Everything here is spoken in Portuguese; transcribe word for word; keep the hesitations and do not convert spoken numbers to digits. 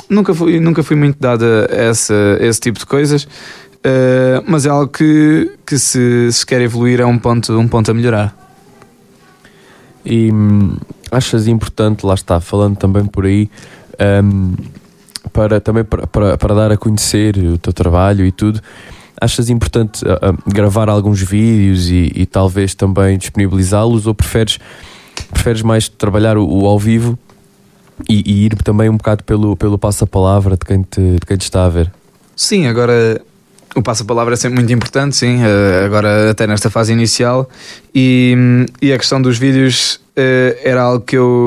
nunca fui, nunca fui muito dado a, essa, a esse tipo de coisas, uh, mas é algo que, que se, se quer evoluir é um ponto, um ponto a melhorar. E hum, achas importante, lá está, falando também por aí, um, para, também para, para, para dar a conhecer o teu trabalho e tudo, achas importante uh, uh, gravar alguns vídeos e, e talvez também disponibilizá-los, ou preferes, preferes mais trabalhar o, o ao vivo e, e ir também um bocado pelo, pelo passo-a-palavra de quem, te, de quem te está a ver? Sim, agora o passo-a-palavra é sempre muito importante, sim, agora até nesta fase inicial, e, e a questão dos vídeos uh, era algo que eu